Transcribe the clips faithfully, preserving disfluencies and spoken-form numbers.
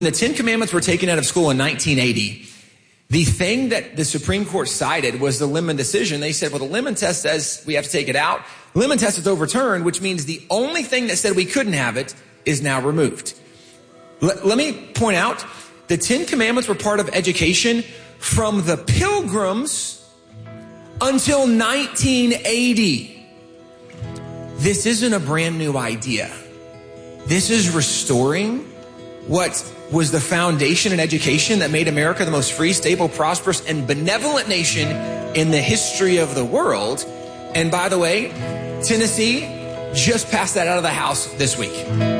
The Ten Commandments were taken out of school in nineteen eighty. The thing that the Supreme Court cited was the Lemon decision. They said, well, the Lemon test says we have to take it out. The Lemon test is overturned, which means the only thing that said we couldn't have it is now removed. L- let me point out, the Ten Commandments were part of education from the Pilgrims until nineteen eighty. This isn't a brand new idea. This is restoring what was the foundation in education that made America the most free, stable, prosperous, and benevolent nation in the history of the world. And by the way, Tennessee just passed that out of the House this week.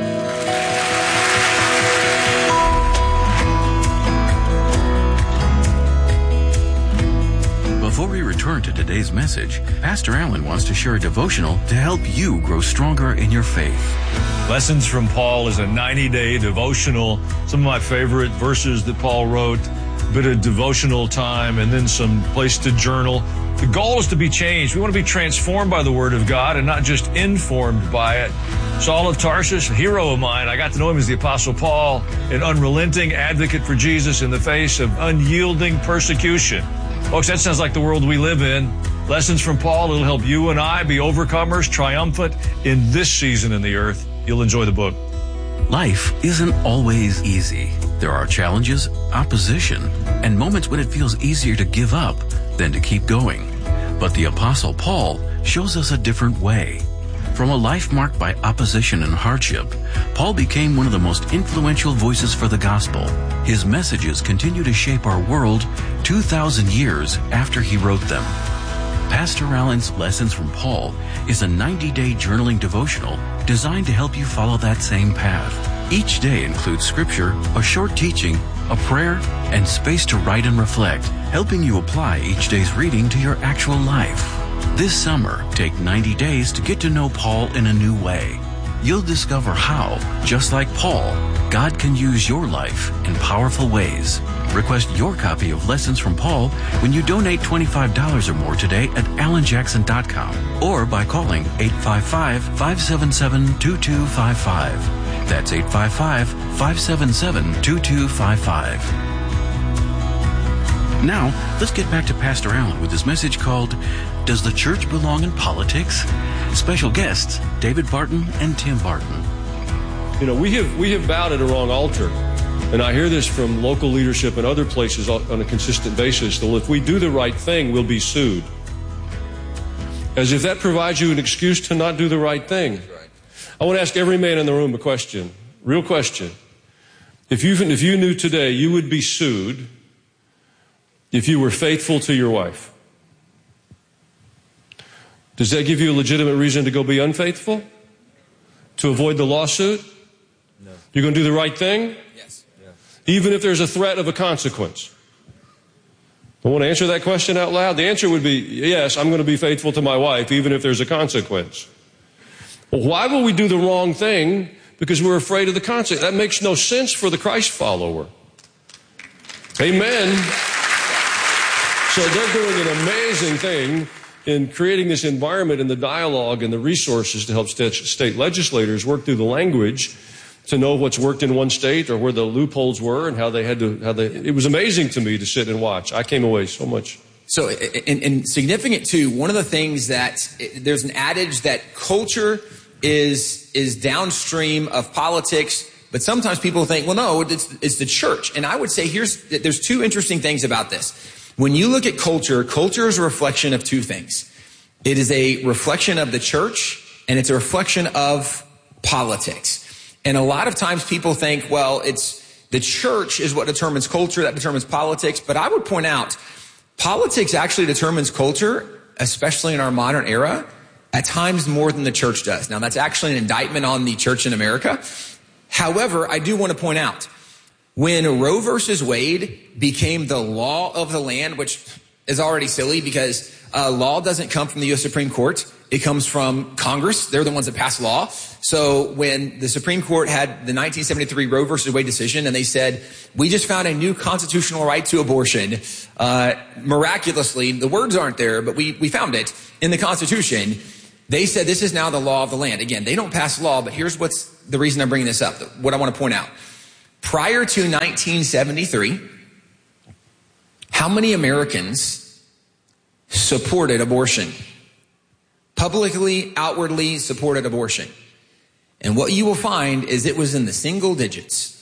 Before we return to today's message, Pastor Allen wants to share a devotional to help you grow stronger in your faith. Lessons from Paul is a ninety-day devotional. Some of my favorite verses that Paul wrote, a bit of devotional time, and then some place to journal. The goal is to be changed. We want to be transformed by the Word of God and not just informed by it. Saul of Tarsus, a hero of mine. I got to know him as the Apostle Paul, an unrelenting advocate for Jesus in the face of unyielding persecution. Folks, that sounds like the world we live in. Lessons from Paul, it'll help you and I be overcomers, triumphant in this season in the earth. You'll enjoy the book. Life isn't always easy. There are challenges, opposition, and moments when it feels easier to give up than to keep going. But the Apostle Paul shows us a different way. From a life marked by opposition and hardship, Paul became one of the most influential voices for the gospel. His messages continue to shape our world two thousand years after he wrote them. Pastor Allen's Lessons from Paul is a ninety-day journaling devotional designed to help you follow that same path. Each day includes scripture, a short teaching, a prayer, and space to write and reflect, helping you apply each day's reading to your actual life. This summer, take ninety days to get to know Paul in a new way. You'll discover how, just like Paul, God can use your life in powerful ways. Request your copy of Lessons from Paul when you donate twenty-five dollars or more today at alan jackson dot com or by calling eight five five, five seven seven, two two five five. That's eight five five, five seven seven, two two five five. Now, let's get back to Pastor Allen with his message called, Does the Church Belong in Politics? Special guests, David Barton and Tim Barton. You know, we have we have bowed at a wrong altar. And I hear this from local leadership and other places on a consistent basis. That if we do the right thing, we'll be sued. As if that provides you an excuse to not do the right thing. I want to ask every man in the room a question. Real question. If you, if you knew today you would be sued if you were faithful to your wife, does that give you a legitimate reason to go be unfaithful? To avoid the lawsuit? No. You're going to do the right thing? Yes. Yeah. Even if there's a threat of a consequence? I want to answer that question out loud. The answer would be, yes, I'm going to be faithful to my wife, even if there's a consequence. Well, why will we do the wrong thing? Because we're afraid of the consequence. That makes no sense for the Christ follower. Amen. So they're doing an amazing thing in creating this environment and the dialogue and the resources to help state legislators work through the language to know what's worked in one state or where the loopholes were and how they had to, how they, it was amazing to me to sit and watch. I came away so much. So, and, and significant too, one of the things that, there's an adage that culture is, is downstream of politics, but sometimes people think, well, no, it's, it's the church. And I would say here's, there's two interesting things about this. When you look at culture, culture is a reflection of two things. It is a reflection of the church, and it's a reflection of politics. And a lot of times people think, well, it's the church is what determines culture, that determines politics. But I would point out, politics actually determines culture, especially in our modern era, at times more than the church does. Now, that's actually an indictment on the church in America. However, I do want to point out, when Roe versus Wade became the law of the land, which is already silly because uh, law doesn't come from the U S Supreme Court. It comes from Congress. They're the ones that pass law. So when the Supreme Court had the nineteen seventy-three Roe versus Wade decision and they said, we just found a new constitutional right to abortion, uh, miraculously, the words aren't there, but we, we found it in the Constitution. They said this is now the law of the land. Again, they don't pass law, but here's what's the reason I'm bringing this up, what I want to point out. prior to nineteen seventy-three, how many Americans supported abortion? Publicly, outwardly supported abortion. And what you will find is it was in the single digits.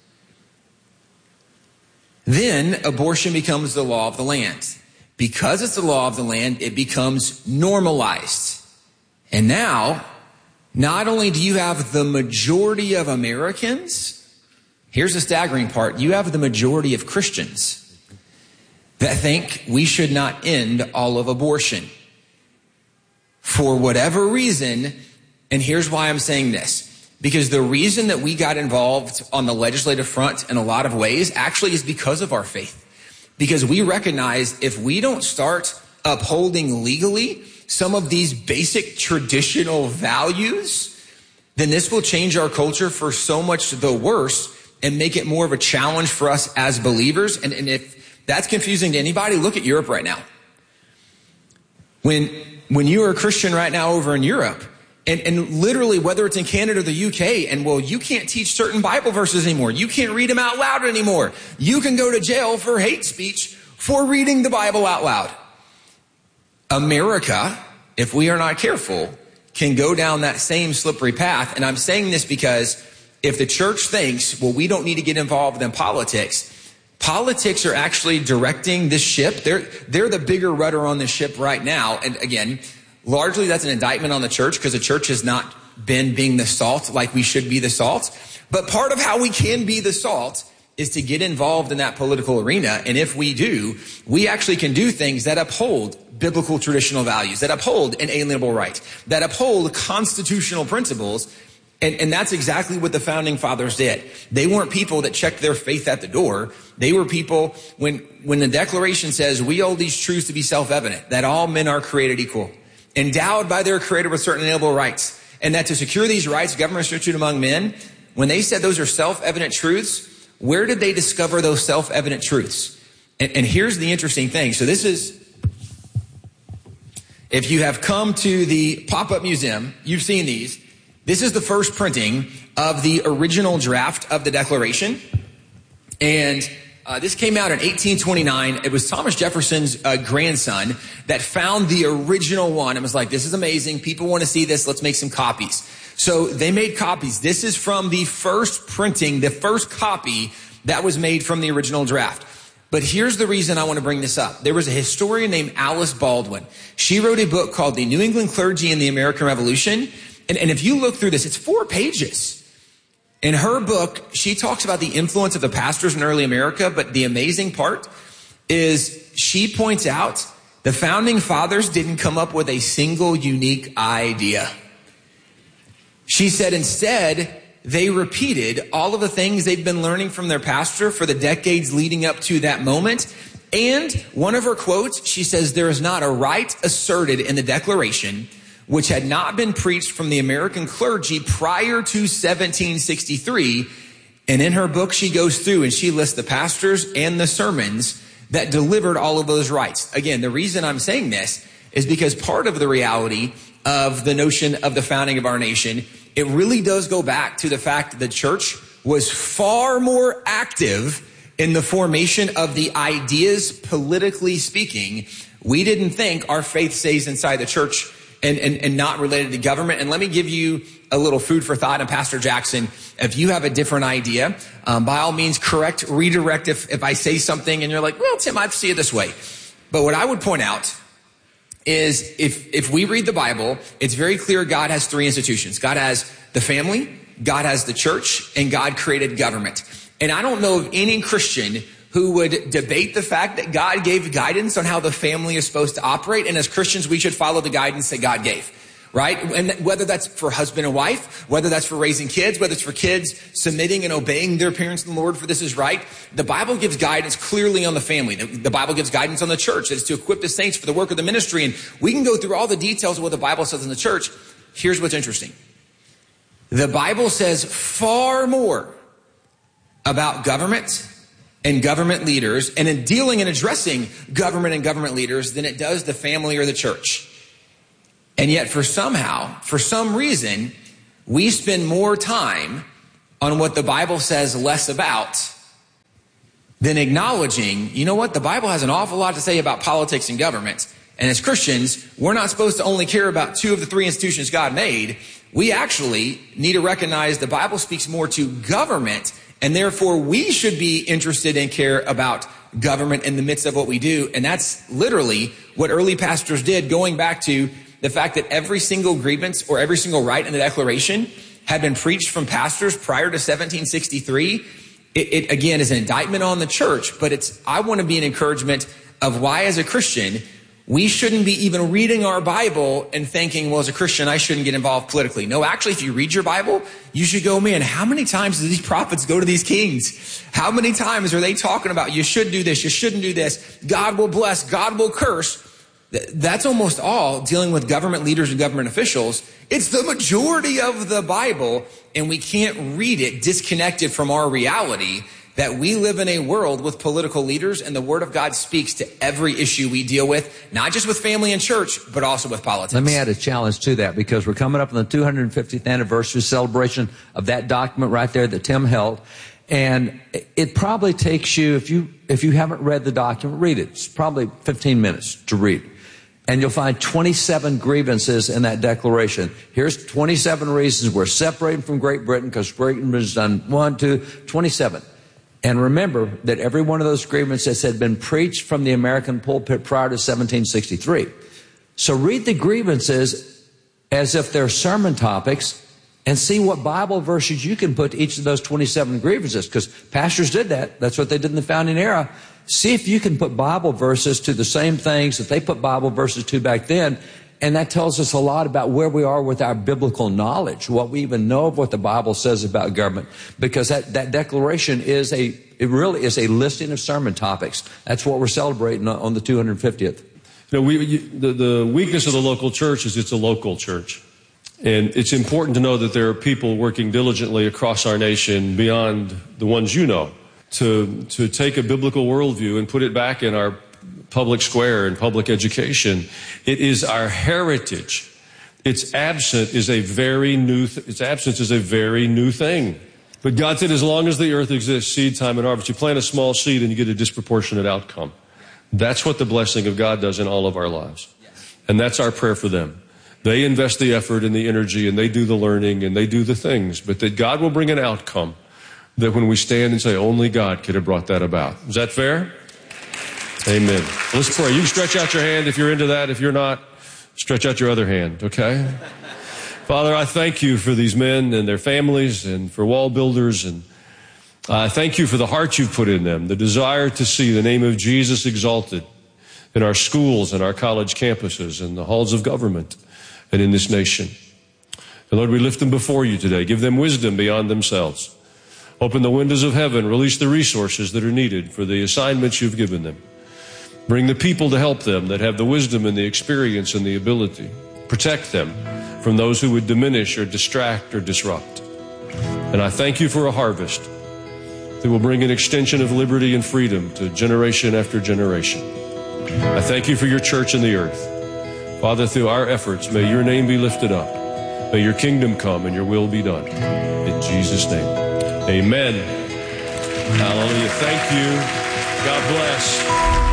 Then abortion becomes the law of the land. Because it's the law of the land, it becomes normalized. And now, not only do you have the majority of Americans, here's the staggering part, you have the majority of Christians that think we should not end all of abortion. For whatever reason, and here's why I'm saying this. Because the reason that we got involved on the legislative front in a lot of ways actually is because of our faith. Because we recognize if we don't start upholding legally some of these basic traditional values, then this will change our culture for so much the worse and make it more of a challenge for us as believers. And, and if that's confusing to anybody, look at Europe right now. When, when you are a Christian right now over in Europe, And, and literally, whether it's in Canada or the U K, and well, you can't teach certain Bible verses anymore. You can't read them out loud anymore. You can go to jail for hate speech for reading the Bible out loud. America, if we are not careful, can go down that same slippery path. And I'm saying this because if the church thinks, well, we don't need to get involved in politics, politics are actually directing this ship. They're, they're the bigger rudder on this ship right now. And again, largely, that's an indictment on the church because the church has not been being the salt like we should be the salt. But part of how we can be the salt is to get involved in that political arena. And if we do, we actually can do things that uphold biblical traditional values, that uphold inalienable right, that uphold constitutional principles. And, and that's exactly what the founding fathers did. They weren't people that checked their faith at the door. They were people, when, when the Declaration says we hold these truths to be self-evident, that all men are created equal, endowed by their creator with certain inalienable rights, and that to secure these rights, government is instituted among men. When they said those are self-evident truths, where did they discover those self-evident truths? And, and here's the interesting thing. So this is, if you have come to the pop-up museum, you've seen these. This is the first printing of the original draft of the Declaration. And Uh, this came out in eighteen twenty-nine. It was Thomas Jefferson's uh, grandson that found the original one and was like, this is amazing. People want to see this. Let's make some copies. So they made copies. This is from the first printing, the first copy that was made from the original draft. But here's the reason I want to bring this up. There was a historian named Alice Baldwin. She wrote a book called The New England Clergy and the American Revolution. And, and if you look through this, it's four pages. In her book, she talks about the influence of the pastors in early America, but the amazing part is she points out the founding fathers didn't come up with a single unique idea. She said instead, they repeated all of the things they'd been learning from their pastor for the decades leading up to that moment. And one of her quotes, she says, there is not a right asserted in the Declaration which had not been preached from the American clergy prior to seventeen sixty-three. And in her book, she goes through and she lists the pastors and the sermons that delivered all of those rights. Again, the reason I'm saying this is because part of the reality of the notion of the founding of our nation, it really does go back to the fact that the church was far more active in the formation of the ideas, politically speaking. We didn't think our faith stays inside the church And, and, and not related to government. And let me give you a little food for thought. And Pastor Jackson, if you have a different idea, um, by all means, correct, redirect if, if I say something and you're like, well, Tim, I see it this way. But what I would point out is if, if we read the Bible, it's very clear God has three institutions. God has the family, God has the church, and God created government. And I don't know of any Christian who would debate the fact that God gave guidance on how the family is supposed to operate. And as Christians, we should follow the guidance that God gave, right? And whether that's for husband and wife, whether that's for raising kids, whether it's for kids submitting and obeying their parents in the Lord for this is right. The Bible gives guidance clearly on the family. The Bible gives guidance on the church. That is to equip the saints for the work of the ministry. And we can go through all the details of what the Bible says in the church. Here's what's interesting. The Bible says far more about government and government leaders, and in dealing and addressing government and government leaders than it does the family or the church. And yet for somehow, for some reason, we spend more time on what the Bible says less about than acknowledging, you know what, the Bible has an awful lot to say about politics and government. And as Christians, we're not supposed to only care about two of the three institutions God made. We actually need to recognize the Bible speaks more to government, and therefore we should be interested and care about government in the midst of what we do. And that's literally what early pastors did, going back to the fact that every single grievance or every single right in the Declaration had been preached from pastors prior to seventeen sixty-three. It, it again is an indictment on the church, but it's, I want to be an encouragement of why as a Christian, we shouldn't be even reading our Bible and thinking, well, as a Christian, I shouldn't get involved politically. No, actually, if you read your Bible, you should go, man, how many times do these prophets go to these kings? How many times are they talking about you should do this, you shouldn't do this, God will bless, God will curse? That's almost all dealing with government leaders and government officials. It's the majority of the Bible, and we can't read it disconnected from our reality that we live in a world with political leaders, and the Word of God speaks to every issue we deal with, not just with family and church, but also with politics. Let me add a challenge to that, because we're coming up on the two hundred fiftieth anniversary celebration of that document right there that Tim held. And it probably takes you, if you if you haven't read the document, read it. It's probably fifteen minutes to read. And you'll find twenty-seven grievances in that declaration. Here's twenty-seven reasons we're separating from Great Britain because Great Britain has done one, two, twenty-seven. And remember that every one of those grievances had been preached from the American pulpit prior to seventeen sixty-three. So read the grievances as if they're sermon topics and see what Bible verses you can put to each of those twenty-seven grievances, because pastors did that. That's what they did in the founding era. See if you can put Bible verses to the same things that they put Bible verses to back then. And that tells us a lot about where we are with our biblical knowledge, what we even know of what the Bible says about government, because that, that declaration is a, it really is a listing of sermon topics. That's what we're celebrating on the two hundred fiftieth. You know, we, you, the, the weakness of the local church is it's a local church. And it's important to know that there are people working diligently across our nation beyond the ones you know to, to take a biblical worldview and put it back in our public square and public education. It is our heritage. Its absent is a very new, th- its absence is a very new thing. But God said, as long as the earth exists, seed time and harvest, you plant a small seed and you get a disproportionate outcome. That's what the blessing of God does in all of our lives. Yes. And that's our prayer for them. They invest the effort and the energy and they do the learning and they do the things, but that God will bring an outcome that when we stand and say, only God could have brought that about. Is that fair? Amen. Let's pray. You can stretch out your hand if you're into that. If you're not, stretch out your other hand, okay? Father, I thank you for these men and their families and for wall builders. And I thank you for the heart you've put in them, the desire to see the name of Jesus exalted in our schools and our college campuses and the halls of government and in this nation. And Lord, we lift them before you today. Give them wisdom beyond themselves. Open the windows of heaven. Release the resources that are needed for the assignments you've given them. Bring the people to help them that have the wisdom and the experience and the ability. Protect them from those who would diminish or distract or disrupt. And I thank you for a harvest that will bring an extension of liberty and freedom to generation after generation. I thank you for your church in the earth. Father, through our efforts, may your name be lifted up. May your kingdom come and your will be done. In Jesus' name, amen. Hallelujah. Thank you. God bless.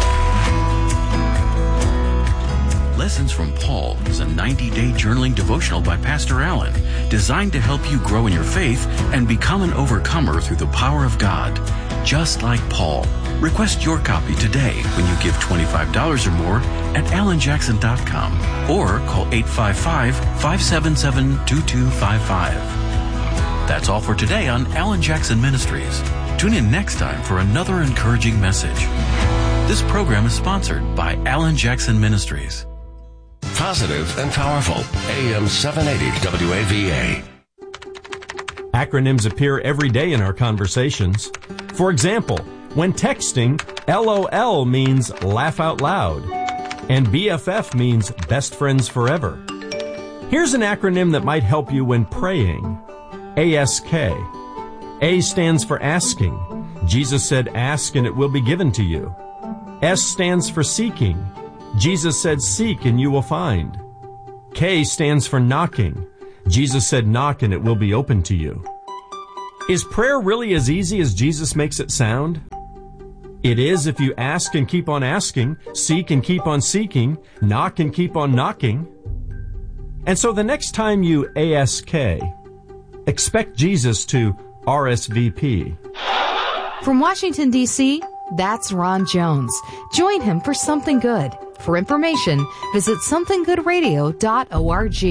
Lessons from Paul is a ninety-day journaling devotional by Pastor Allen, designed to help you grow in your faith and become an overcomer through the power of God, just like Paul. Request your copy today when you give twenty-five dollars or more at alan jackson dot com or call eight five five, five seven seven, two two five five. That's all for today on Alan Jackson Ministries. Tune in next time for another encouraging message. This program is sponsored by Alan Jackson Ministries. Positive and powerful. A M seven eighty W A V A. Acronyms appear every day in our conversations. For example, when texting, L O L means laugh out loud, and B F F means best friends forever. Here's an acronym that might help you when praying. A S K. A stands for asking. Jesus said, ask and it will be given to you. S stands for seeking. Jesus said, seek and you will find. K stands for knocking. Jesus said, knock and it will be open to you. Is prayer really as easy as Jesus makes it sound? It is if you ask and keep on asking, seek and keep on seeking, knock and keep on knocking. And so the next time you ask, expect Jesus to R S V P. From Washington, D C, that's Ron Jones. Join him for Something Good. For information, visit something good radio dot org.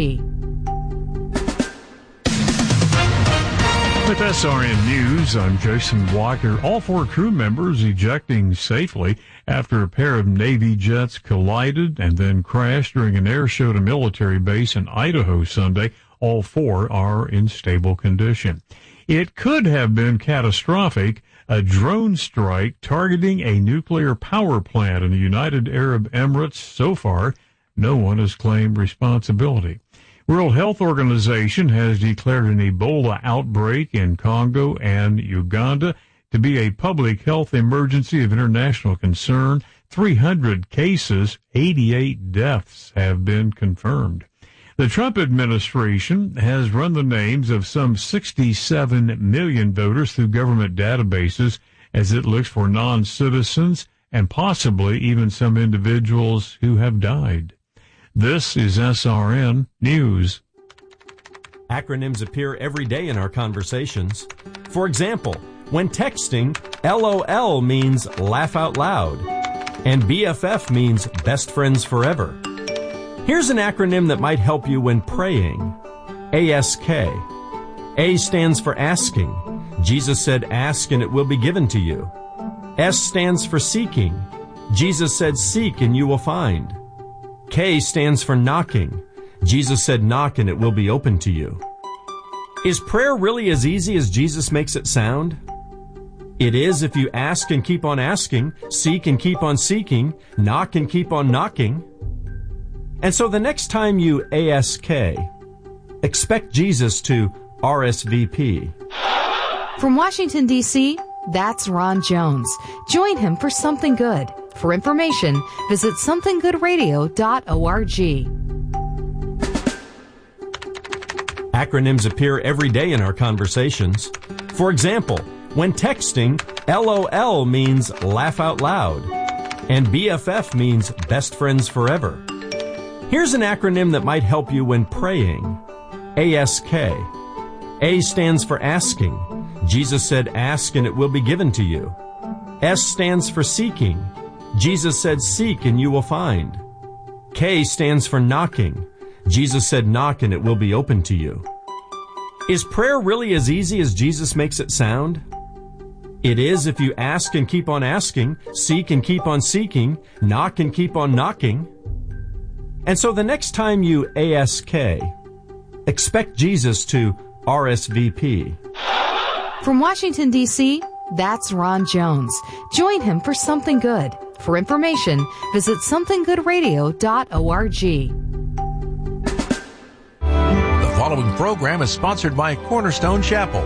With S R N News, I'm Jason Walker. All four crew members ejecting safely after a pair of Navy jets collided and then crashed during an air show at a military base in Idaho Sunday. All four are in stable condition. It could have been catastrophic. A drone strike targeting a nuclear power plant in the United Arab Emirates. So far, no one has claimed responsibility. World Health Organization has declared an Ebola outbreak in Congo and Uganda to be a public health emergency of international concern. three hundred cases, eighty-eight deaths have been confirmed. The Trump administration has run the names of some sixty-seven million voters through government databases as it looks for non-citizens and possibly even some individuals who have died. This is S R N News. Acronyms appear every day in our conversations. For example, when texting, LOL means laugh out loud, and B F F means best friends forever. Here's an acronym that might help you when praying. A S K. A stands for asking. Jesus said, ask and it will be given to you. S stands for seeking. Jesus said, seek and you will find. K stands for knocking. Jesus said, knock and it will be open to you. Is prayer really as easy as Jesus makes it sound? It is if you ask and keep on asking, seek and keep on seeking, knock and keep on knocking. And so the next time you ask, expect Jesus to R S V P. From Washington, D C, that's Ron Jones. Join him for Something Good. For information, visit something good radio dot org. Acronyms appear every day in our conversations. For example, when texting, LOL means laugh out loud, and B F F means best friends forever. Here's an acronym that might help you when praying. A S K. A stands for asking. Jesus said, ask and it will be given to you. S stands for seeking. Jesus said, seek and you will find. K stands for knocking. Jesus said, knock and it will be open to you. Is prayer really as easy as Jesus makes it sound? It is if you ask and keep on asking, seek and keep on seeking, knock and keep on knocking. And so the next time you ask, expect Jesus to R S V P. From Washington, D C, that's Ron Jones. Join him for Something Good. For information, visit something good radio dot org. The following program is sponsored by Cornerstone Chapel.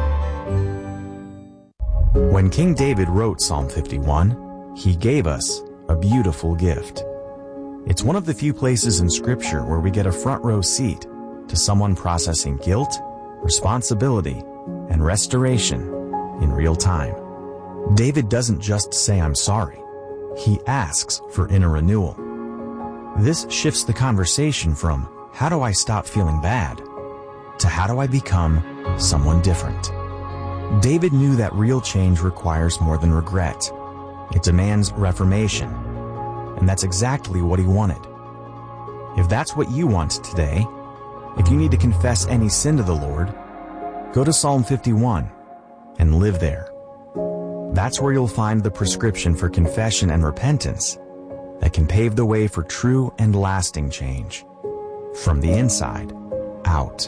When King David wrote Psalm fifty-one, he gave us a beautiful gift. It's one of the few places in Scripture where we get a front row seat to someone processing guilt, responsibility, and restoration in real time. David doesn't just say, I'm sorry. He asks for inner renewal. This shifts the conversation from, how do I stop feeling bad, to how do I become someone different? David knew that real change requires more than regret. It demands reformation. And that's exactly what he wanted. If that's what you want today, if you need to confess any sin to the Lord, go to Psalm fifty-one and live there. That's where you'll find the prescription for confession and repentance that can pave the way for true and lasting change from the inside out.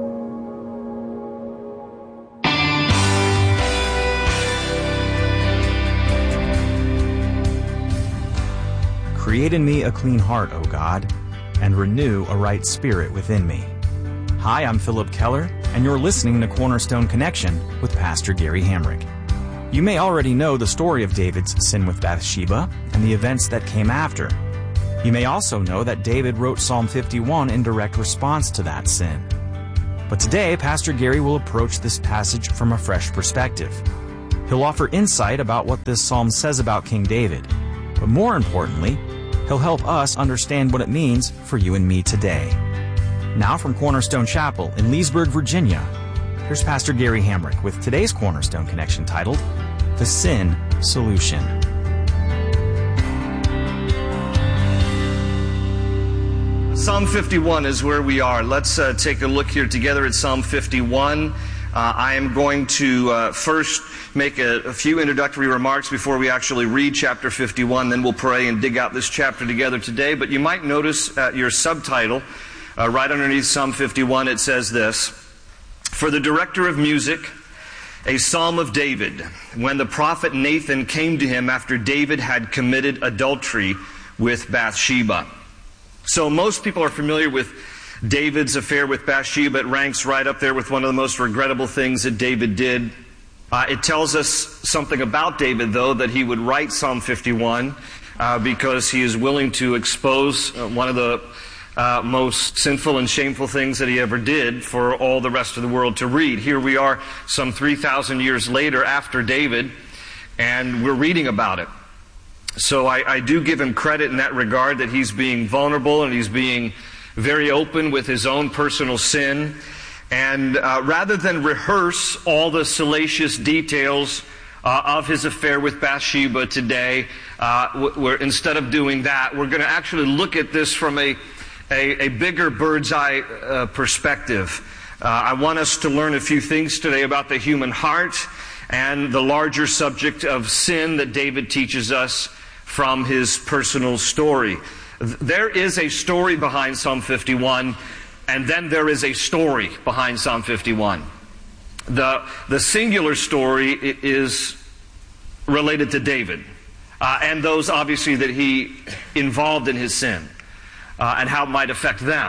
Create in me a clean heart, O God, and renew a right spirit within me. Hi, I'm Philip Keller, and you're listening to Cornerstone Connection with Pastor Gary Hamrick. You may already know the story of David's sin with Bathsheba and the events that came after. You may also know that David wrote Psalm fifty-one in direct response to that sin. But today, Pastor Gary will approach this passage from a fresh perspective. He'll offer insight about what this psalm says about King David. But more importantly, he'll help us understand what it means for you and me today. Now from Cornerstone Chapel in Leesburg, Virginia, here's Pastor Gary Hamrick with today's Cornerstone Connection titled, The Sin Solution. Psalm fifty-one is where we are. Let's uh, take a look here together at Psalm fifty-one. Uh, I am going to uh, first make a, a few introductory remarks before we actually read chapter fifty-one. Then we'll pray and dig out this chapter together today. But you might notice uh, your subtitle, uh, right underneath Psalm fifty-one, it says this: For the director of music, a psalm of David, when the prophet Nathan came to him after David had committed adultery with Bathsheba. So most people are familiar with David's affair with Bathsheba. It ranks right up there with one of the most regrettable things that David did. Uh, it tells us something about David, though, that he would write Psalm fifty-one uh, because he is willing to expose uh, one of the uh, most sinful and shameful things that he ever did for all the rest of the world to read. Here we are some three thousand years later after David, and we're reading about it. So I, I do give him credit in that regard, that he's being vulnerable and he's being very open with his own personal sin. And uh, rather than rehearse all the salacious details uh, of his affair with Bathsheba today, uh, we're, instead of doing that, we're going to actually look at this from a, a, a bigger bird's eye uh, perspective. Uh, I want us to learn a few things today about the human heart and the larger subject of sin that David teaches us from his personal story. There is a story behind Psalm fifty-one, and then there is a story behind Psalm fifty-one. The, the singular story is related to David, uh, and those obviously that he involved in his sin, uh, and how it might affect them.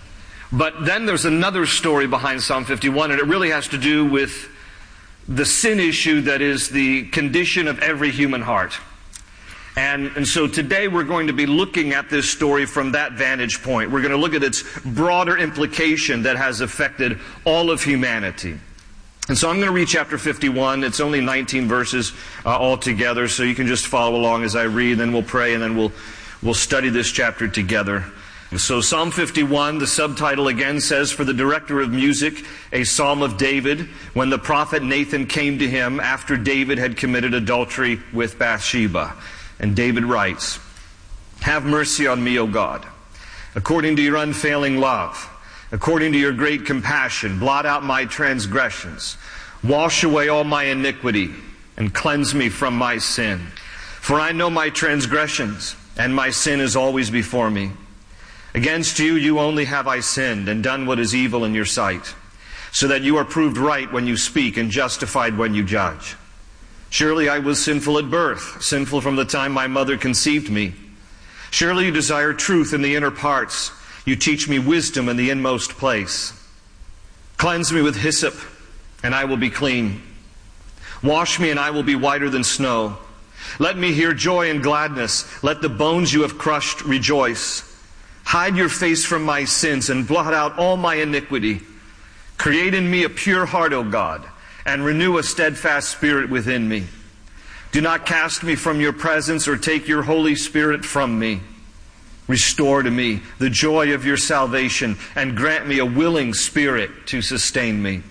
But then there's another story behind Psalm fifty-one, and it really has to do with the sin issue that is the condition of every human heart. And, and so today we're going to be looking at this story from that vantage point. We're going to look at its broader implication that has affected all of humanity. And so I'm going to read chapter fifty-one. It's only nineteen verses uh, altogether, so you can just follow along as I read, then we'll pray, and then we'll, we'll study this chapter together. And so Psalm fifty-one, the subtitle again says, For the director of music, a psalm of David, when the prophet Nathan came to him after David had committed adultery with Bathsheba. And David writes, Have mercy on me, O God, according to your unfailing love, according to your great compassion, blot out my transgressions, wash away all my iniquity, and cleanse me from my sin. For I know my transgressions, and my sin is always before me. Against you, you only have I sinned, and done what is evil in your sight, so that you are proved right when you speak, and justified when you judge. Surely I was sinful at birth, sinful from the time my mother conceived me. Surely you desire truth in the inner parts. You teach me wisdom in the inmost place. Cleanse me with hyssop, and I will be clean. Wash me, and I will be whiter than snow. Let me hear joy and gladness. Let the bones you have crushed rejoice. Hide your face from my sins, and blot out all my iniquity. Create in me a pure heart, O God, and renew a steadfast spirit within me. Do not cast me from your presence or take your Holy Spirit from me. Restore to me the joy of your salvation and grant me a willing spirit to sustain me.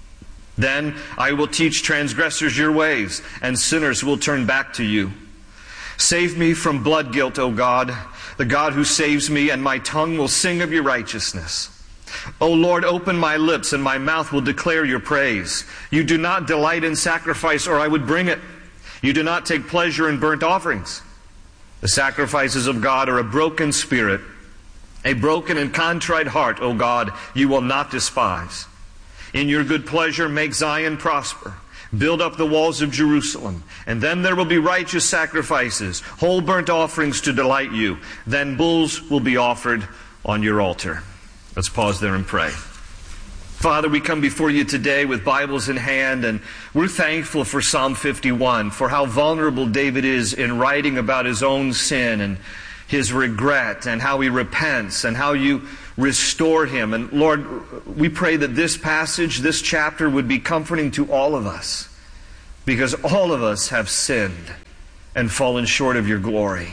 Then I will teach transgressors your ways, and sinners will turn back to you. Save me from blood guilt, O God, the God who saves me, and my tongue will sing of your righteousness. O Lord, open my lips, and my mouth will declare your praise. You do not delight in sacrifice, or I would bring it. You do not take pleasure in burnt offerings. The sacrifices of God are a broken spirit, a broken and contrite heart, O God, you will not despise. In your good pleasure make Zion prosper. Build up the walls of Jerusalem. And then there will be righteous sacrifices, whole burnt offerings to delight you. Then bulls will be offered on your altar. Let's pause there and pray. Father, we come before you today with Bibles in hand, and we're thankful for Psalm fifty-one, for how vulnerable David is in writing about his own sin and his regret, and how he repents, and how you restore him. And Lord, we pray that this passage, this chapter would be comforting to all of us, because all of us have sinned and fallen short of your glory.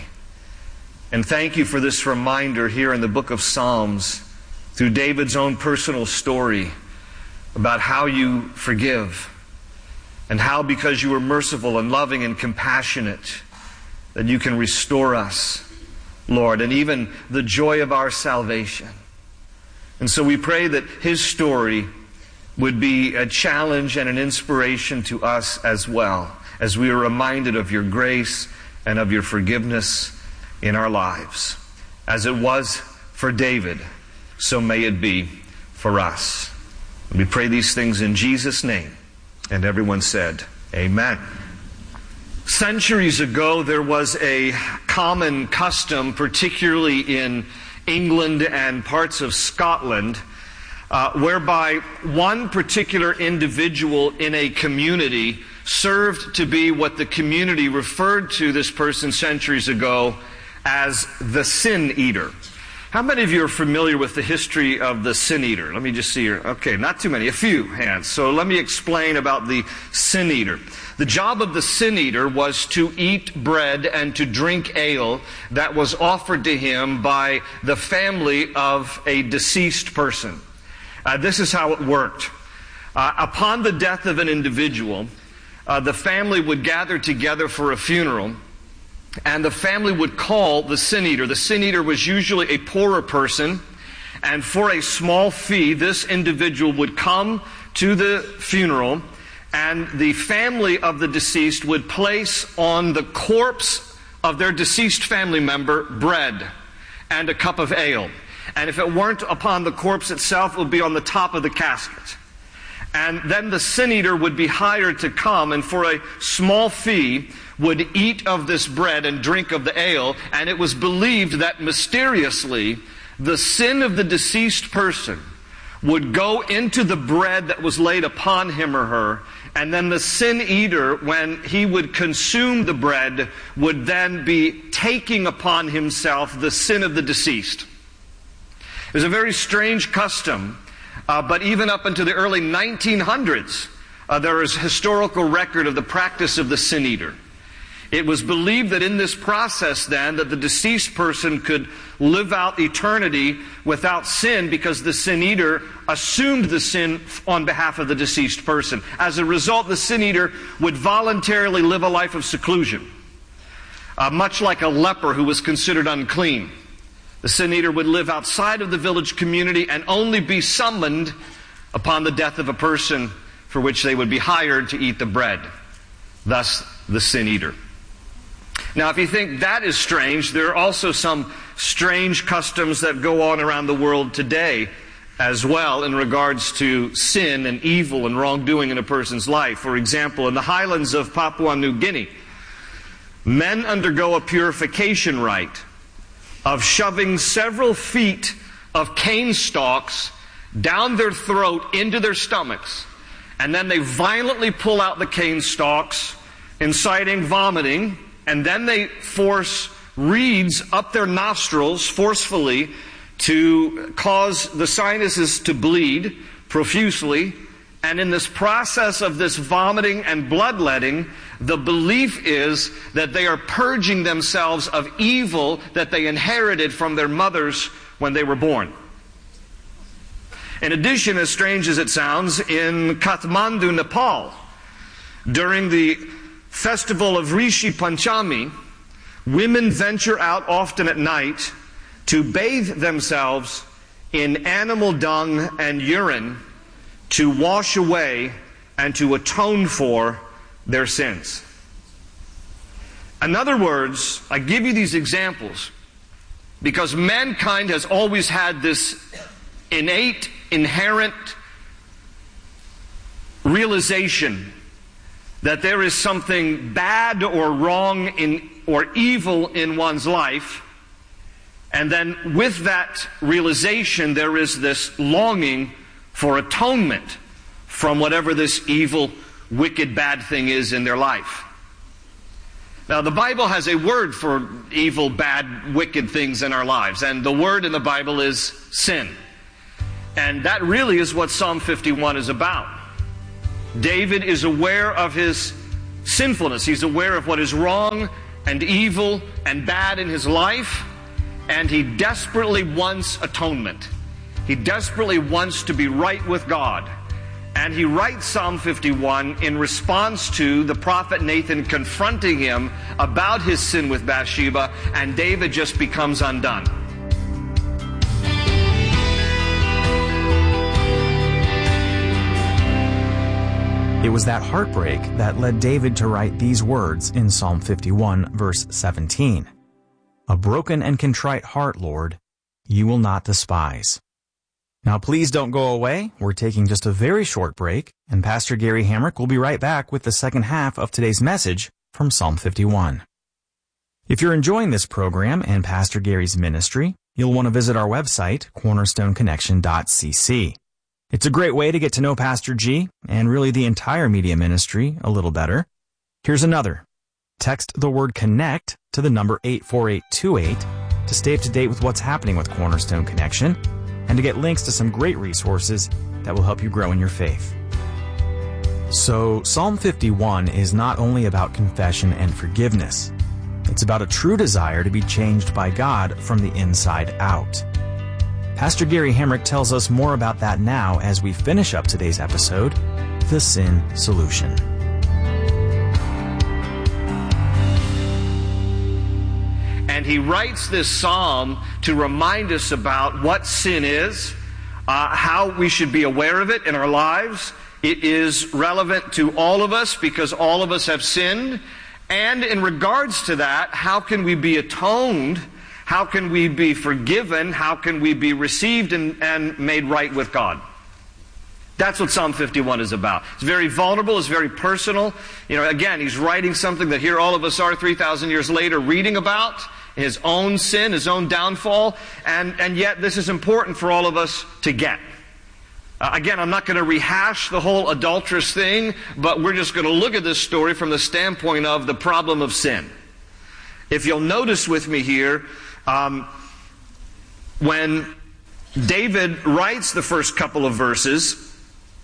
And thank you for this reminder here in the book of Psalms, through David's own personal story, about how you forgive, and how, because you are merciful and loving and compassionate, that you can restore us, Lord, and even the joy of our salvation. And so we pray that his story would be a challenge and an inspiration to us as well, as we are reminded of your grace and of your forgiveness in our lives. As it was for David, so may it be for us. We pray these things in Jesus' name. And everyone said, amen. Centuries ago, there was a common custom, particularly in England and parts of Scotland, uh, whereby one particular individual in a community served to be what the community referred to this person centuries ago as the sin eater. How many of you are familiar with the history of the sin eater? Let me just see here. Okay, not too many, a few hands. So let me explain about the sin eater. The job of the sin eater was to eat bread and to drink ale that was offered to him by the family of a deceased person. Uh, this is how it worked. Uh, upon the death of an individual, uh, the family would gather together for a funeral, and the family would call the sin eater. The sin eater was usually a poorer person, and for a small fee, this individual would come to the funeral, and the family of the deceased would place on the corpse of their deceased family member bread and a cup of ale. And if it weren't upon the corpse itself, it would be on the top of the casket. And then the sin eater would be hired to come, and for a small fee would eat of this bread and drink of the ale. And it was believed that mysteriously the sin of the deceased person would go into the bread that was laid upon him or her, and then the sin eater, when he would consume the bread, would then be taking upon himself the sin of the deceased. It was a very strange custom, uh, but even up into the early nineteen hundreds, uh, there is historical record of the practice of the sin eater. It was believed that in this process then, that the deceased person could live out eternity without sin, because the sin eater assumed the sin on behalf of the deceased person. As a result, the sin eater would voluntarily live a life of seclusion, uh, much like a leper who was considered unclean. The sin eater would live outside of the village community and only be summoned upon the death of a person for which they would be hired to eat the bread. Thus, the sin eater. Now, if you think that is strange, there are also some strange customs that go on around the world today as well in regards to sin and evil and wrongdoing in a person's life. For example, in the highlands of Papua New Guinea, men undergo a purification rite of shoving several feet of cane stalks down their throat into their stomachs, and then they violently pull out the cane stalks, inciting vomiting, and then they force reeds up their nostrils forcefully to cause the sinuses to bleed profusely. And in this process of this vomiting and bloodletting, the belief is that they are purging themselves of evil that they inherited from their mothers when they were born. In addition, as strange as it sounds, in Kathmandu, Nepal, during the festival of Rishi Panchami, women venture out often at night to bathe themselves in animal dung and urine to wash away and to atone for their sins. In other words, I give you these examples because mankind has always had this innate, inherent realization that there is something bad or wrong in, or evil in one's life, and then with that realization there is this longing for atonement from whatever this evil, wicked, bad thing is in their life. Now, the Bible has a word for evil, bad, wicked things in our lives, and the word in the Bible is sin. And that really is what Psalm fifty-one is about. David is aware of his sinfulness. He's aware of what is wrong and evil and bad in his life, and he desperately wants atonement. He desperately wants to be right with God. And he writes Psalm fifty-one in response to the prophet Nathan confronting him about his sin with Bathsheba, and David just becomes undone. It was that heartbreak that led David to write these words in Psalm fifty-one, verse seventeen. A broken and contrite heart, Lord, you will not despise. Now please don't go away. We're taking just a very short break, and Pastor Gary Hamrick will be right back with the second half of today's message from Psalm fifty-one. If you're enjoying this program and Pastor Gary's ministry, you'll want to visit our website, cornerstone connection dot c c. It's a great way to get to know Pastor G and really the entire media ministry a little better. Here's another. Text the word CONNECT to the number eight four eight two eight to stay up to date with what's happening with Cornerstone Connection and to get links to some great resources that will help you grow in your faith. So, Psalm fifty-one is not only about confession and forgiveness. It's about a true desire to be changed by God from the inside out. Pastor Gary Hamrick tells us more about that now as we finish up today's episode, The Sin Solution. And he writes this psalm to remind us about what sin is, uh, how we should be aware of it in our lives. It is relevant to all of us because all of us have sinned. And in regards to that, how can we be atoned? How can we be forgiven? How can we be received and, and made right with God? That's what Psalm fifty-one is about. It's very vulnerable. It's very personal. You know, again, he's writing something that here all of us are three thousand years later reading about. His own sin, his own downfall. And, and yet this is important for all of us to get. Uh, again, I'm not going to rehash the whole adulterous thing, but we're just going to look at this story from the standpoint of the problem of sin. If you'll notice with me here, um, when David writes the first couple of verses,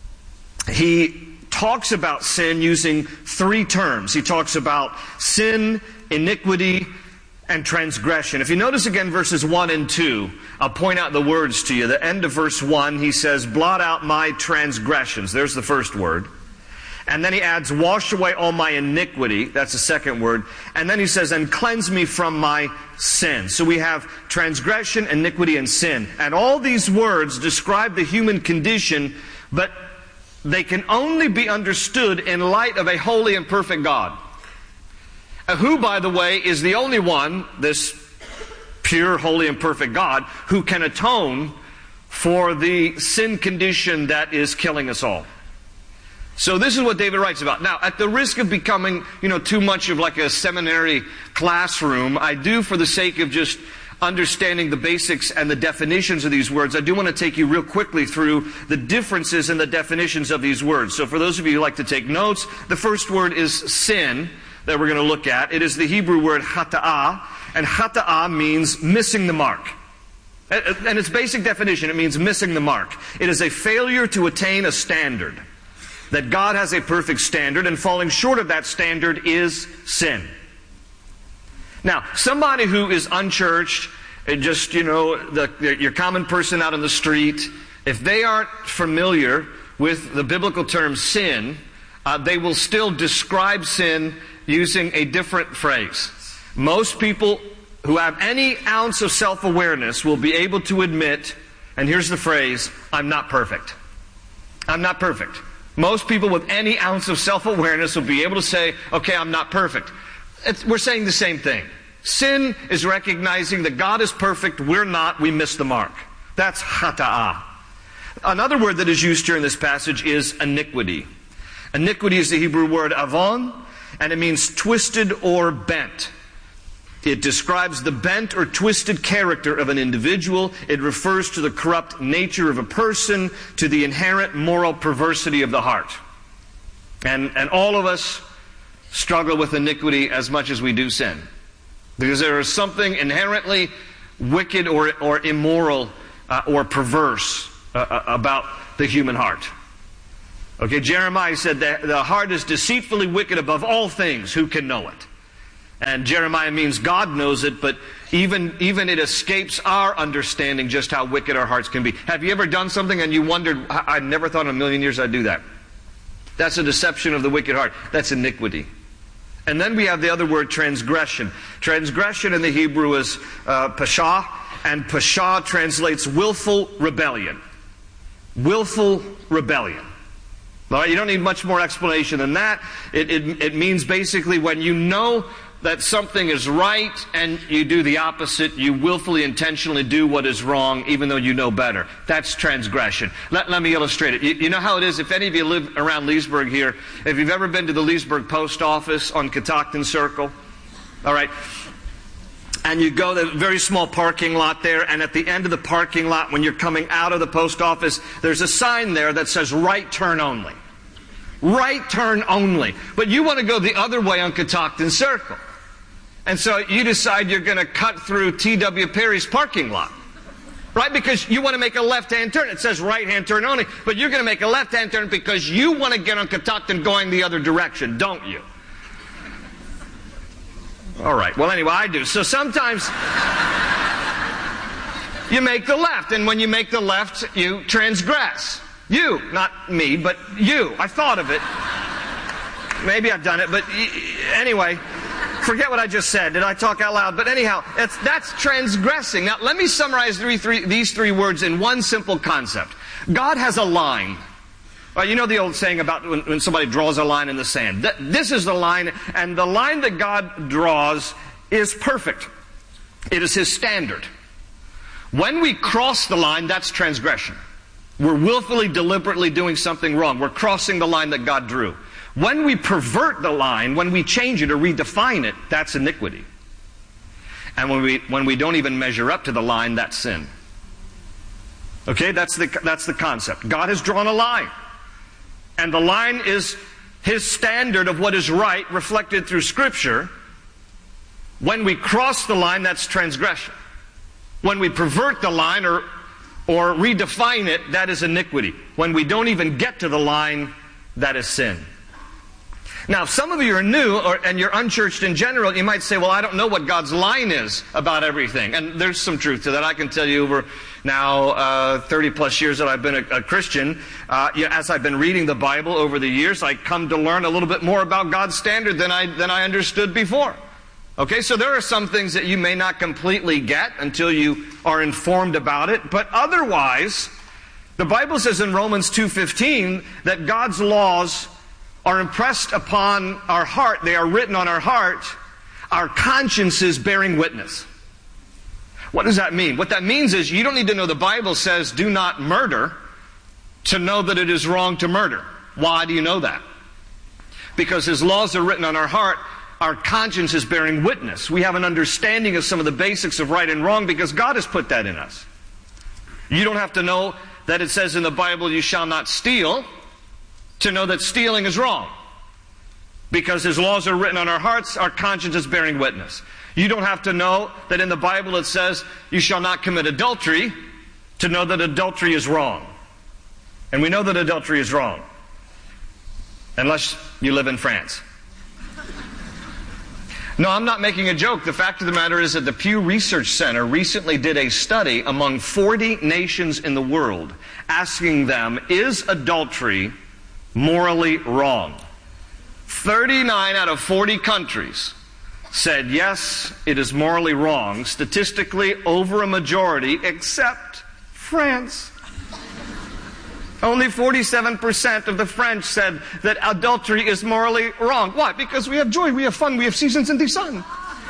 he talks about sin using three terms. He talks about sin, iniquity, and transgression. If you notice again verses one and two, I'll point out the words to you. The end of verse one, he says, blot out my transgressions. There's the first word. And then he adds, wash away all my iniquity. That's the second word. And then he says, and cleanse me from my sin. So we have transgression, iniquity, and sin. And all these words describe the human condition, but they can only be understood in light of a holy and perfect God. Who, by the way, is the only one, this pure, holy, and perfect God, who can atone for the sin condition that is killing us all. So this is what David writes about. Now, at the risk of becoming, you know, too much of like a seminary classroom, I do, for the sake of just understanding the basics and the definitions of these words, I do want to take you real quickly through the differences in the definitions of these words. So for those of you who like to take notes, the first word is sin that we're going to look at. It is the Hebrew word hata'ah, and hata'ah means missing the mark. And its basic definition, it means missing the mark. It is a failure to attain a standard. That God has a perfect standard, and falling short of that standard is sin. Now, somebody who is unchurched, just, you know, the, your common person out on the street, if they aren't familiar with the biblical term sin, uh, they will still describe sin using a different phrase. Most people who have any ounce of self-awareness will be able to admit, and here's the phrase, I'm not perfect. I'm not perfect. Most people with any ounce of self-awareness will be able to say, okay, I'm not perfect. It's, we're saying the same thing. Sin is recognizing that God is perfect, we're not, we miss the mark. That's hata'ah. Another word that is used here in this passage is iniquity. Iniquity is the Hebrew word avon, and it means twisted or bent. It describes the bent or twisted character of an individual. It refers to the corrupt nature of a person, to the inherent moral perversity of the heart. And, and all of us struggle with iniquity as much as we do sin. Because there is something inherently wicked or, or immoral uh, or perverse uh, about the human heart. Okay, Jeremiah said that the heart is deceitfully wicked above all things. Who can know it? And Jeremiah means God knows it, but even, even it escapes our understanding just how wicked our hearts can be. Have you ever done something and you wondered, I, I never thought in a million years I'd do that? That's a deception of the wicked heart. That's iniquity. And then we have the other word, transgression. Transgression in the Hebrew is uh, pashah, and pashah translates willful rebellion. Willful rebellion. All right, you don't need much more explanation than that. It, it, it means basically when you know that something is right and you do the opposite, you willfully, intentionally do what is wrong even though you know better. That's transgression. Let, let me illustrate it. You, you know how it is, if any of you live around Leesburg here, if you've ever been to the Leesburg Post Office on Catoctin Circle, all right, and you go to a very small parking lot there, and at the end of the parking lot, when you're coming out of the post office, there's a sign there that says right turn only. Right turn only. But you want to go the other way on Catoctin Circle. And so you decide you're going to cut through T W Perry's parking lot. Right? Because you want to make a left-hand turn. It says right-hand turn only, but you're going to make a left-hand turn because you want to get on Catoctin going the other direction, don't you? All right. Well, anyway, I do. So sometimes you make the left, and when you make the left, you transgress. You, not me, but you. I thought of it. Maybe I've done it, but anyway, forget what I just said. Did I talk out loud? But anyhow, it's, that's transgressing. Now, let me summarize three, three, these three words in one simple concept. God has a line. Well, you know the old saying about when, when somebody draws a line in the sand. Th- this is the line, and the line that God draws is perfect. It is His standard. When we cross the line, that's transgression. We're willfully, deliberately doing something wrong. We're crossing the line that God drew. When we pervert the line, when we change it or redefine it, that's iniquity. And when we, when we don't even measure up to the line, that's sin. Okay, that's the, that's the concept. God has drawn a line. And the line is His standard of what is right, reflected through Scripture. When we cross the line, that's transgression. When we pervert the line or, or redefine it, that is iniquity. When we don't even get to the line, that is sin. Now, if some of you are new or, and you're unchurched in general, you might say, well, I don't know what God's line is about everything. And there's some truth to that. I can tell you over now uh, thirty plus years that I've been a, a Christian, uh, you know, as I've been reading the Bible over the years, I come to learn a little bit more about God's standard than I, than I understood before. Okay, so there are some things that you may not completely get until you are informed about it. But otherwise, the Bible says in Romans two fifteen that God's laws are impressed upon our heart. They are written on our heart, our consciences bearing witness. What does that mean? What that means is you don't need to know the Bible says do not murder to know that it is wrong to murder. Why do you know that? Because His laws are written on our heart, our conscience is bearing witness. We have an understanding of some of the basics of right and wrong because God has put that in us. You don't have to know that it says in the Bible you shall not steal to know that stealing is wrong. Because His laws are written on our hearts, our conscience is bearing witness. You don't have to know that in the Bible it says you shall not commit adultery to know that adultery is wrong. And we know that adultery is wrong. Unless you live in France. No, I'm not making a joke. The fact of the matter is that the Pew Research Center recently did a study among forty nations in the world asking them, is adultery morally wrong? thirty-nine out of forty countries said, yes, it is morally wrong, statistically over a majority, except France. Only forty-seven percent of the French said that adultery is morally wrong. Why? Because we have joy, we have fun, we have seasons in the sun.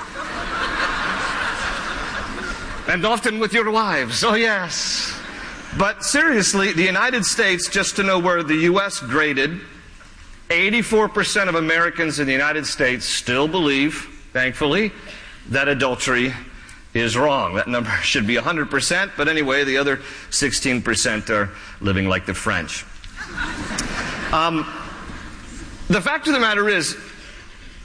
And often with your wives, oh yes. But seriously, the United States, just to know where the U S graded, eighty-four percent of Americans in the United States still believe, thankfully, that adultery is wrong. That number should be one hundred percent, but anyway, the other sixteen percent are living like the French. Um, the fact of the matter is,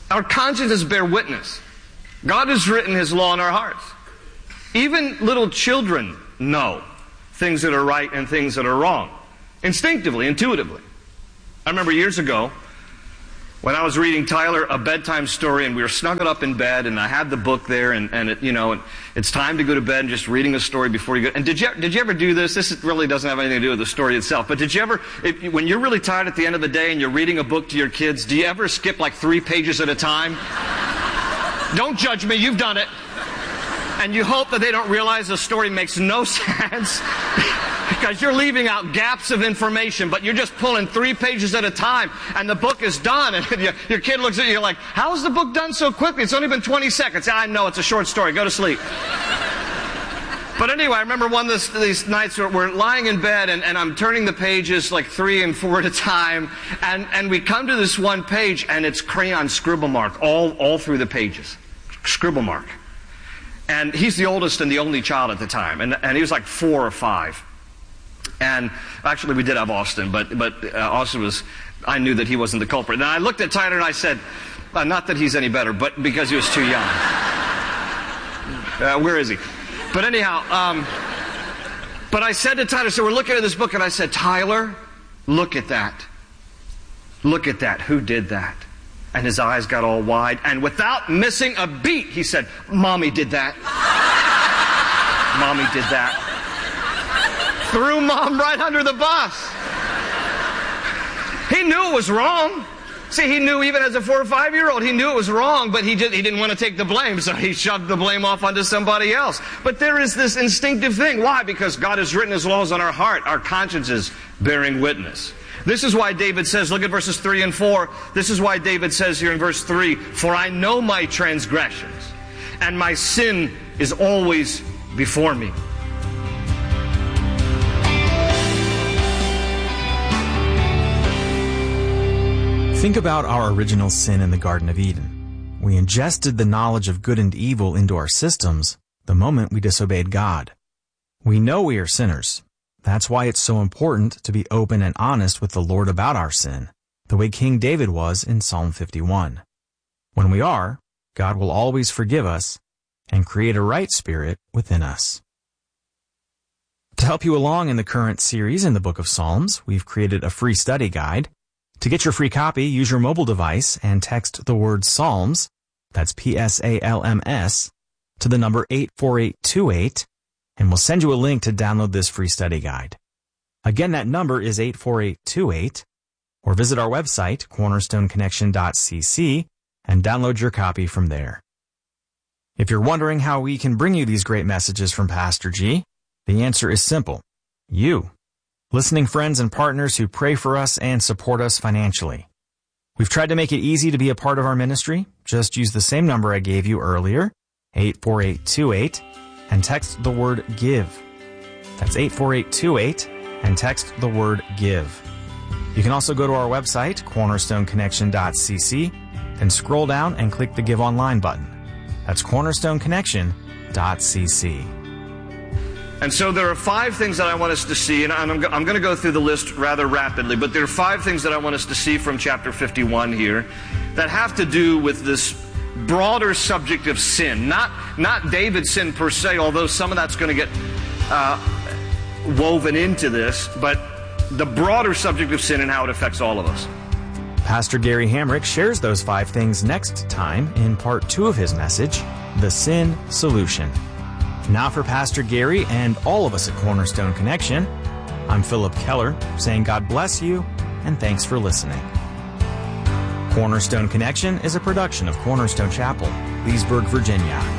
Our consciences bear witness. God has written His law in our hearts. Even little children know things that are right and things that are wrong. Instinctively, intuitively. I remember years ago when I was reading Tyler a bedtime story, and we were snuggled up in bed, and I had the book there, and, and it, you know, and it's time to go to bed and just reading a story before you go. And did you, did you ever do this? This really doesn't have anything to do with the story itself, but did you ever, if, when you're really tired at the end of the day and you're reading a book to your kids, do you ever skip like three pages at a time? Don't judge me, you've done it. And you hope that they don't realize the story makes no sense because you're leaving out gaps of information, but you're just pulling three pages at a time, and the book is done, and your, your kid looks at you like, how is the book done so quickly? It's only been twenty seconds. I know, it's a short story. Go to sleep. But anyway, I remember one of this, these nights where we're lying in bed, and, and I'm turning the pages like three and four at a time, and, and we come to this one page, and it's crayon scribble mark all, all through the pages. Scribble mark. And he's the oldest and the only child at the time. And, and he was like four or five. And actually we did have Austin, but, but uh, Austin was, I knew that he wasn't the culprit. And I looked at Tyler and I said, uh, not that he's any better, but because he was too young. Uh, where is he? But anyhow, um, but I said to Tyler, so we're looking at this book, and I said, Tyler, look at that. Look at that. Who did that? And his eyes got all wide, and without missing a beat, he said, Mommy did that. Mommy did that. Threw Mom right under the bus. He knew it was wrong. See, he knew even as a four or five-year-old, he knew it was wrong, but he, just, he didn't want to take the blame, so he shoved the blame off onto somebody else. But there is this instinctive thing. Why? Because God has written His laws on our heart, our consciences bearing witness. This is why David says, look at verses three and four. This is why David says here in verse three, for I know my transgressions, and my sin is always before me. Think about our original sin in the Garden of Eden. We ingested the knowledge of good and evil into our systems the moment we disobeyed God. We know we are sinners. That's why it's so important to be open and honest with the Lord about our sin, the way King David was in Psalm fifty-one. When we are, God will always forgive us and create a right spirit within us. To help you along in the current series in the Book of Psalms, we've created a free study guide. To get your free copy, use your mobile device and text the word Psalms, that's P S A L M S, to the number eight four eight two eight, and we'll send you a link to download this free study guide. Again, that number is eight four eight two eight, or visit our website, cornerstone connection dot c c, and download your copy from there. If you're wondering how we can bring you these great messages from Pastor G, the answer is simple. You. Listening friends and partners who pray for us and support us financially. We've tried to make it easy to be a part of our ministry. Just use the same number I gave you earlier, eight four eight two eight, and text the word GIVE. That's eight four eight two eight, and text the word GIVE. You can also go to our website, cornerstone connection dot c c, and scroll down and click the Give Online button. That's cornerstone connection dot c c. And so there are five things that I want us to see, and I'm, I'm going to go through the list rather rapidly, but there are five things that I want us to see from chapter fifty-one here that have to do with this broader subject of sin. Not, not David's sin per se, although some of that's going to get uh, woven into this, but the broader subject of sin and how it affects all of us. Pastor Gary Hamrick shares those five things next time in part two of his message, The Sin Solution. Now for Pastor Gary and all of us at Cornerstone Connection, I'm Philip Keller saying God bless you and thanks for listening. Cornerstone Connection is a production of Cornerstone Chapel, Leesburg, Virginia.